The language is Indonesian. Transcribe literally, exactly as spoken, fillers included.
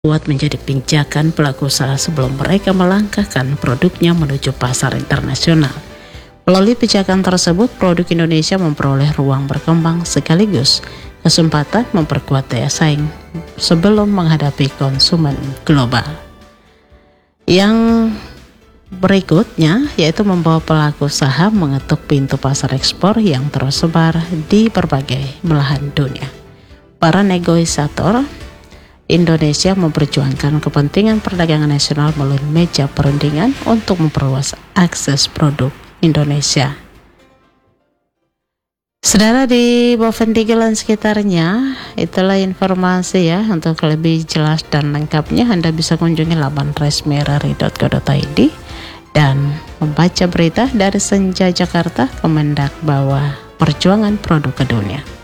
buat menjadi pijakan pelaku usaha sebelum mereka melangkahkan produknya menuju pasar internasional. Melalui pijakan tersebut, produk Indonesia memperoleh ruang berkembang sekaligus kesempatan memperkuat daya saing sebelum menghadapi konsumen global. Yang berikutnya yaitu membawa pelaku usaha mengetuk pintu pasar ekspor yang tersebar di berbagai belahan dunia. Para negosiator Indonesia memperjuangkan kepentingan perdagangan nasional melalui meja perundingan untuk memperluas akses produk Indonesia. Saudara di Bovendigul dan sekitarnya, itulah informasi ya. Untuk lebih jelas dan lengkapnya Anda bisa kunjungi laman resmi r r i dot co dot i d dan membaca berita dari Senja Jakarta, Kemendak bahwa perjuangan produk ke dunia.